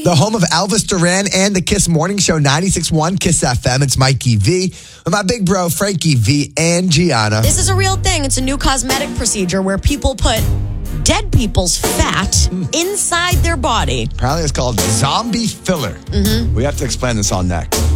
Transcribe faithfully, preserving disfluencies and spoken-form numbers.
The home of Elvis Duran and the Kiss Morning Show, ninety-six point one Kiss F M. It's Mikey V with my big bro, Frankie V and Gianna. This is a real thing. It's a new cosmetic procedure where people put dead people's fat inside their body. Apparently it's called zombie filler. Mm-hmm. We have to explain this all next.